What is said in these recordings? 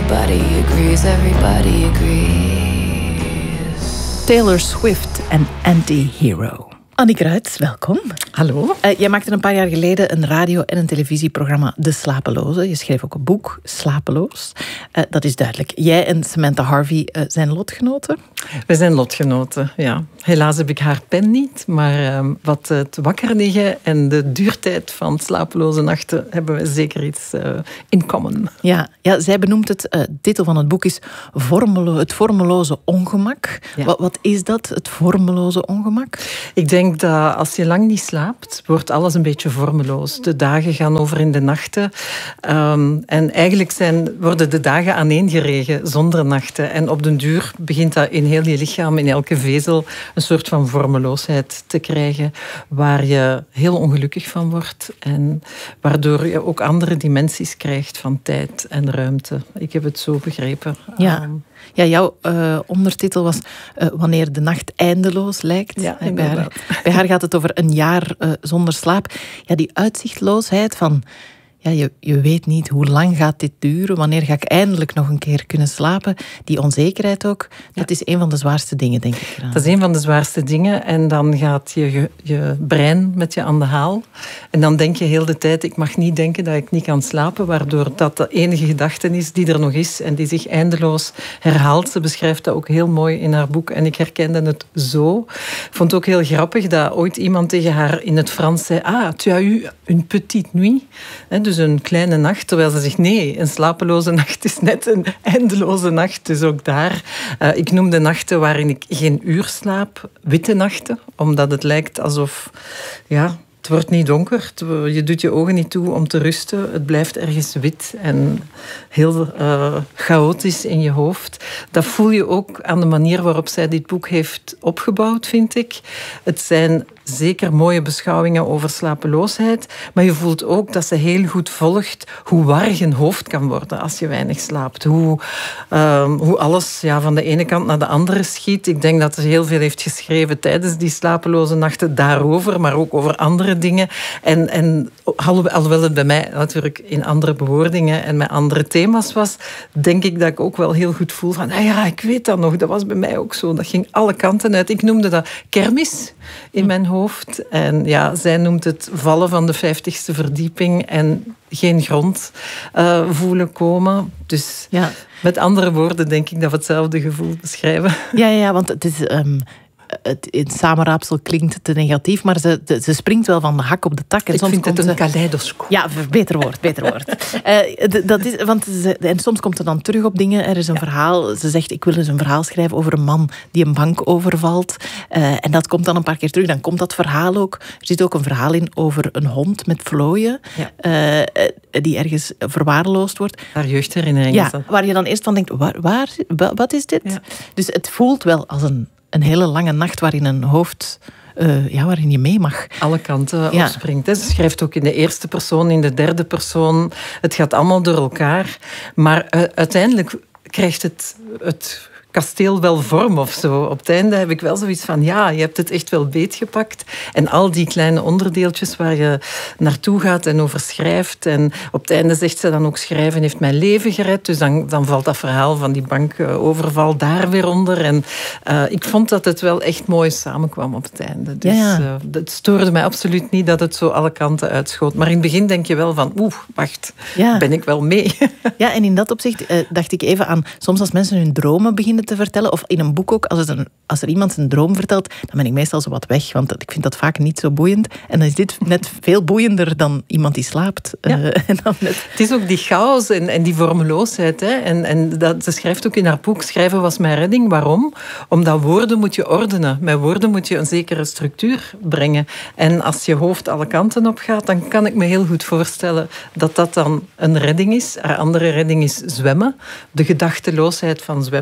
everybody agrees. Taylor Swift en Anti-Hero. Annieke Ruijts, welkom. Hallo. Jij maakte een paar jaar geleden een radio- en een televisieprogramma De Slapeloze. Je schreef ook een boek, Slapeloos. Dat is duidelijk. Jij en Samantha Harvey zijn lotgenoten? We zijn lotgenoten, ja. Helaas heb ik haar pen niet, maar wat het wakker liggen en de duurtijd van slapeloze nachten hebben we zeker iets in common. Ja, zij benoemt het, de titel van het boek is het vormeloze ongemak. Ja. Wat is dat, het vormeloze ongemak? Ik denk dat als je lang niet slaapt, wordt alles een beetje vormeloos. De dagen gaan over in de nachten. En eigenlijk worden de dagen aaneengeregen zonder nachten. En op den duur begint dat in heel je lichaam, in elke vezel, een soort van vormeloosheid te krijgen, waar je heel ongelukkig van wordt en waardoor je ook andere dimensies krijgt van tijd en ruimte. Ik heb het zo begrepen. Ja. Ja, jouw ondertitel was Wanneer de nacht eindeloos lijkt. Ja, bij haar gaat het over een jaar zonder slaap. Ja, die uitzichtloosheid van... Ja, je weet niet hoe lang gaat dit duren. Wanneer ga ik eindelijk nog een keer kunnen slapen? Die onzekerheid ook. Dat is een van de zwaarste dingen, denk ik. Dat is een van de zwaarste dingen. En dan gaat je brein met je aan de haal. En dan denk je heel de tijd, ik mag niet denken dat ik niet kan slapen. Waardoor dat de enige gedachte is die er nog is. En die zich eindeloos herhaalt. Ze beschrijft dat ook heel mooi in haar boek. En ik herkende het zo. Ik vond het ook heel grappig dat ooit iemand tegen haar in het Frans zei... Ah, tu as eu une petite nuit. Dus een kleine nacht, terwijl ze zegt nee, een slapeloze nacht is net een eindeloze nacht. Dus ook daar, ik noem de nachten waarin ik geen uur slaap, witte nachten, omdat het lijkt alsof, ja, het wordt niet donker, je doet je ogen niet toe om te rusten, het blijft ergens wit en heel chaotisch in je hoofd. Dat voel je ook aan de manier waarop zij dit boek heeft opgebouwd, vind ik. Het zijn zeker mooie beschouwingen over slapeloosheid, maar je voelt ook dat ze heel goed volgt hoe warrig een hoofd kan worden als je weinig slaapt. Hoe alles van de ene kant naar de andere schiet. Ik denk dat ze heel veel heeft geschreven tijdens die slapeloze nachten daarover, maar ook over andere dingen. En alhoewel het bij mij natuurlijk in andere bewoordingen en met andere thema's was, denk ik dat ik ook wel heel goed voel van, ja, ik weet dat nog, dat was bij mij ook zo. Dat ging alle kanten uit. Ik noemde dat kermis in mijn hoofd. En ja, zij noemt het vallen van de 50ste verdieping en geen grond voelen komen. Dus met andere woorden denk ik dat we hetzelfde gevoel beschrijven. Ja, want het is... Het samenraapsel klinkt te negatief, maar ze springt wel van de hak op de tak. En ik vind het een kaleidoscoop. Ja, beter woord. Dat is, en soms komt ze dan terug op dingen. Er is een verhaal. Ze zegt, ik wil eens een verhaal schrijven over een man die een bank overvalt. En dat komt dan een paar keer terug. Dan komt dat verhaal ook. Er zit ook een verhaal in over een hond met vlooien. Ja. Die ergens verwaarloosd wordt. Haar jeugdherinnering. Ja, waar je dan eerst van denkt, wat is dit? Ja. Dus het voelt wel als een hele lange nacht waarin een hoofd... waarin je mee mag. Alle kanten opspringt. Ze schrijft ook in de eerste persoon, in de derde persoon. Het gaat allemaal door elkaar. Maar uiteindelijk krijgt het kasteel wel vorm of zo. Op het einde heb ik wel zoiets van, je hebt het echt wel beetgepakt. En al die kleine onderdeeltjes waar je naartoe gaat en over schrijft. En op het einde zegt ze dan ook, schrijven heeft mijn leven gered. Dus dan valt dat verhaal van die bankoverval daar weer onder. En ik vond dat het wel echt mooi samenkwam op het einde. Dus het stoorde mij absoluut niet dat het zo alle kanten uitschoot. Maar in het begin denk je wel van, wacht, ben ik wel mee? Ja, en in dat opzicht dacht ik even aan, soms als mensen hun dromen beginnen te vertellen, of in een boek ook, als er iemand zijn droom vertelt, dan ben ik meestal zo wat weg, want ik vind dat vaak niet zo boeiend. En dan is dit net veel boeiender dan iemand die slaapt. Het is ook die chaos en die vormeloosheid. Hè? En ze schrijft ook in haar boek, schrijven was mijn redding. Waarom? Omdat woorden moet je ordenen. Met woorden moet je een zekere structuur brengen. En als je hoofd alle kanten op gaat, dan kan ik me heel goed voorstellen dat dat dan een redding is. Haar andere redding is zwemmen. De gedachteloosheid van zwemmen.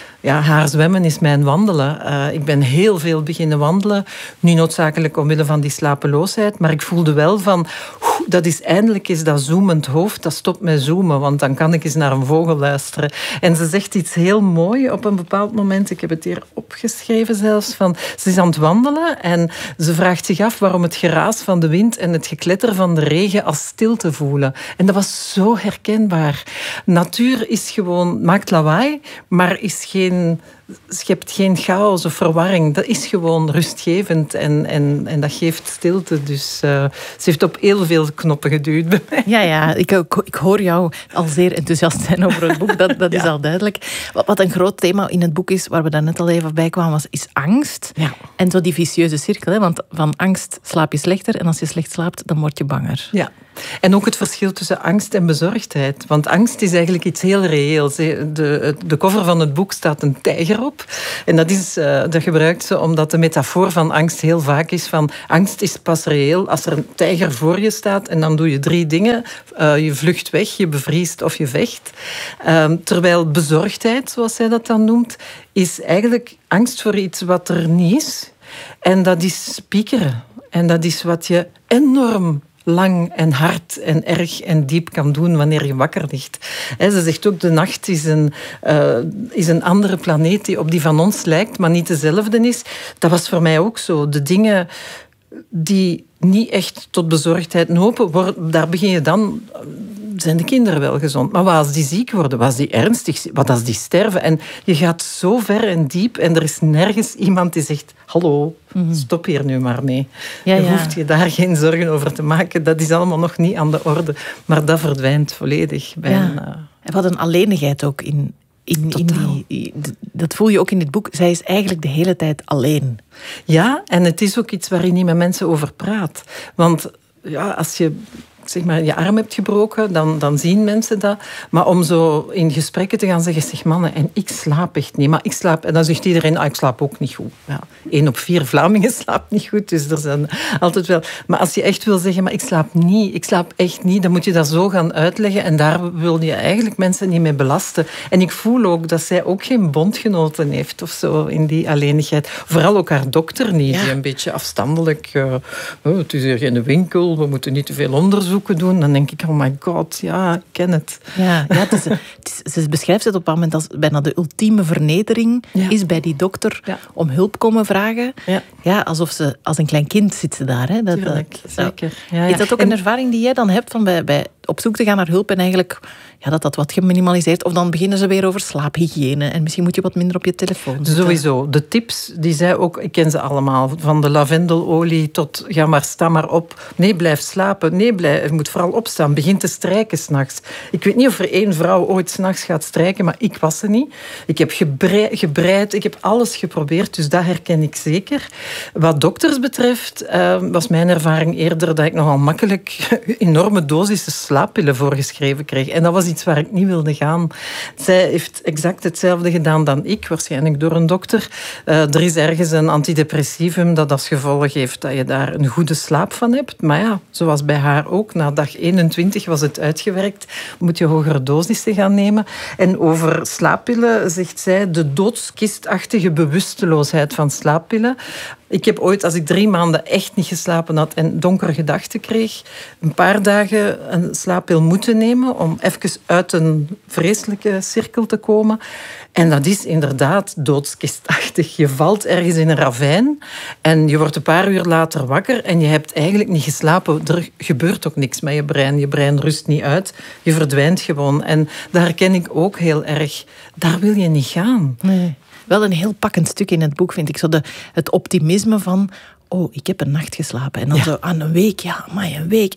haar zwemmen is mijn wandelen. Ik ben heel veel beginnen wandelen. Niet noodzakelijk omwille van die slapeloosheid, maar ik voelde wel van, dat is eindelijk eens dat zoemend hoofd, dat stopt met zoomen, want dan kan ik eens naar een vogel luisteren. En ze zegt iets heel moois op een bepaald moment, ik heb het hier opgeschreven zelfs, van, ze is aan het wandelen en ze vraagt zich af waarom het geraas van de wind en het gekletter van de regen als stilte voelen. En dat was zo herkenbaar. Natuur is gewoon, maakt lawaai, maar schept geen chaos of verwarring. Dat is gewoon rustgevend en dat geeft stilte. Dus ze heeft op heel veel knoppen geduwd bij mij. Ja, ik hoor jou al zeer enthousiast zijn over het boek. Dat is al duidelijk. Wat een groot thema in het boek is, waar we daar net al even bij kwamen, is angst. Ja. En zo die vicieuze cirkel. Hè? Want van angst slaap je slechter en als je slecht slaapt, dan word je banger. Ja. En ook het verschil tussen angst en bezorgdheid. Want angst is eigenlijk iets heel reëels. De cover van het boek staat een tijger op. En dat gebruikt ze omdat de metafoor van angst heel vaak is van angst is pas reëel als er een tijger voor je staat en dan doe je 3 dingen. Je vlucht weg, je bevriest of je vecht. Terwijl bezorgdheid, zoals zij dat dan noemt, is eigenlijk angst voor iets wat er niet is. En dat is piekeren. En dat is wat je enorm lang en hard en erg en diep kan doen wanneer je wakker ligt. Ze zegt ook, de nacht is een andere planeet die op die van ons lijkt, maar niet dezelfde is. Dat was voor mij ook zo. De dingen die niet echt tot bezorgdheid lopen, daar begin je dan, zijn de kinderen wel gezond. Maar wat als die ziek worden? Wat als die ernstig, wat als die sterven? En je gaat zo ver en diep en er is nergens iemand die zegt, hallo, stop hier nu maar mee. Je hoeft je daar geen zorgen over te maken. Dat is allemaal nog niet aan de orde. Maar dat verdwijnt volledig. En wat een alleenigheid ook in dat voel je ook in dit boek. Zij is eigenlijk de hele tijd alleen. Ja, en het is ook iets waar je niet met mensen over praat. Want als je je arm hebt gebroken, dan zien mensen dat. Maar om zo in gesprekken te gaan zeggen, zeg mannen, en ik slaap echt niet. Maar ik slaap, en dan zegt iedereen, ik slaap ook niet goed. 1 op 4 Vlamingen slaapt niet goed, dus er zijn altijd wel. Maar als je echt wil zeggen, maar ik slaap echt niet, dan moet je dat zo gaan uitleggen. En daar wil je eigenlijk mensen niet mee belasten. En ik voel ook dat zij ook geen bondgenoten heeft of zo in die alleenigheid. Vooral ook haar dokter niet, die een beetje afstandelijk, het is hier geen winkel, we moeten niet te veel onderzoeken doen, dan denk ik, oh my god, ik ken het. Ze beschrijft het op een moment als bijna de ultieme vernedering is bij die dokter om hulp komen vragen. Alsof ze als een klein kind zit ze daar. Hè? Zeker. Is dat ook een ervaring die jij dan hebt van bij op zoek te gaan naar hulp en eigenlijk dat wat geminimaliseerd, of dan beginnen ze weer over slaaphygiëne en misschien moet je wat minder op je telefoon zitten. Sowieso. De tips, die zij ook, ik ken ze allemaal, van de lavendelolie tot sta maar op, nee, blijf slapen, nee, je moet vooral opstaan, begin te strijken 's nachts. Ik weet niet of er 1 vrouw ooit 's nachts gaat strijken, maar ik was er niet. Ik heb gebreid, ik heb alles geprobeerd, dus dat herken ik zeker. Wat dokters betreft was mijn ervaring eerder dat ik nogal makkelijk enorme dosissen slaappillen voorgeschreven kreeg. En dat was iets waar ik niet wilde gaan. Zij heeft exact hetzelfde gedaan dan ik, waarschijnlijk door een dokter. Er is ergens een antidepressivum dat als gevolg heeft dat je daar een goede slaap van hebt. Maar zoals bij haar ook, na dag 21 was het uitgewerkt, moet je hogere dosissen gaan nemen. En over slaappillen zegt zij de doodskistachtige bewusteloosheid van slaappillen. Ik heb ooit, als ik 3 maanden echt niet geslapen had en donkere gedachten kreeg, een paar dagen een slaappil moeten nemen om even uit een vreselijke cirkel te komen. En dat is inderdaad doodskistachtig. Je valt ergens in een ravijn en je wordt een paar uur later wakker en je hebt eigenlijk niet geslapen. Er gebeurt ook niks met je brein. Je brein rust niet uit. Je verdwijnt gewoon. En daar herken ik ook heel erg. Daar wil je niet gaan. Nee. Wel een heel pakkend stuk in het boek, vind ik. Zo het optimisme van, ik heb een nacht geslapen. En dan zo aan een week, een week.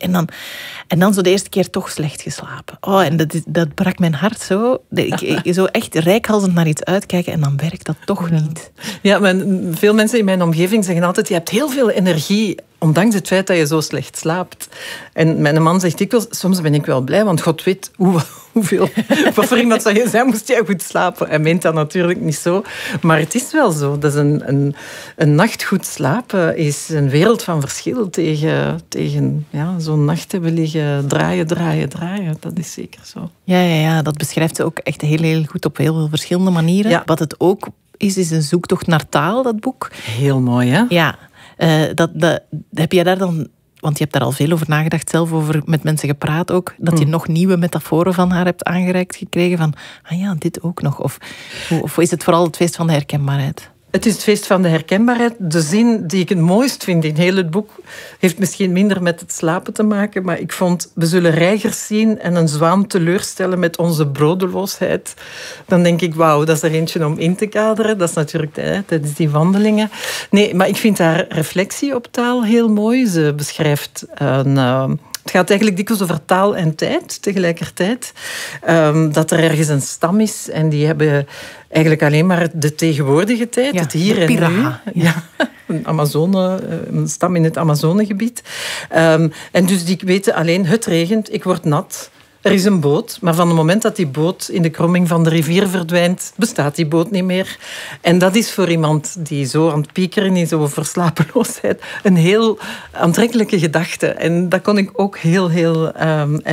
En dan zo de eerste keer toch slecht geslapen. En dat brak mijn hart zo. Ik zo echt reikhalzend naar iets uitkijken en dan werkt dat toch niet. Ja, maar veel mensen in mijn omgeving zeggen altijd, je hebt heel veel energie, ondanks het feit dat je zo slecht slaapt. En mijn man zegt dikwijls, soms ben ik wel blij, want God weet Wat voor iemand zou je zijn, moest jij goed slapen. Hij meent dat natuurlijk niet zo. Maar het is wel zo. Dat is een nacht goed slapen is een wereld van verschil tegen zo'n nacht hebben liggen draaien. Dat is zeker zo. Ja, dat beschrijft ze ook echt heel, heel goed op heel veel verschillende manieren. Ja. Wat het ook is een zoektocht naar taal, dat boek. Heel mooi, hè? Ja. Heb jij daar dan... Want je hebt daar al veel over nagedacht, zelf over met mensen gepraat ook, dat je nog nieuwe metaforen van haar hebt aangereikt gekregen, van, dit ook nog. Of is het vooral het feest van de herkenbaarheid? Het is het feest van de herkenbaarheid. De zin die ik het mooist vind in heel het boek heeft misschien minder met het slapen te maken, maar ik vond, we zullen reigers zien en een zwaan teleurstellen met onze broodeloosheid. Dan denk ik, wauw, dat is er eentje om in te kaderen. Dat is natuurlijk tijdens die wandelingen. Nee, maar ik vind haar reflectie op taal heel mooi. Ze beschrijft het gaat eigenlijk dikwijls over taal en tijd tegelijkertijd. Dat er ergens een stam is en die hebben eigenlijk alleen maar de tegenwoordige tijd, het hier en nu. Ja. Een stam in het Amazonegebied. En dus die weten alleen, het regent, ik word nat. Er is een boot, maar van het moment dat die boot in de kromming van de rivier verdwijnt, bestaat die boot niet meer. En dat is voor iemand die zo aan het piekeren is over slapeloosheid een heel aantrekkelijke gedachte. En dat kon ik ook heel, heel